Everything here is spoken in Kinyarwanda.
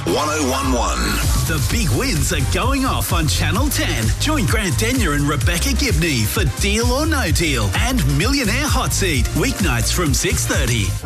1011. The big wins are going off on Channel 10. Join Grant Denyer and Rebecca Gibney for Deal or No Deal and Millionaire Hot Seat, weeknights from 6:30.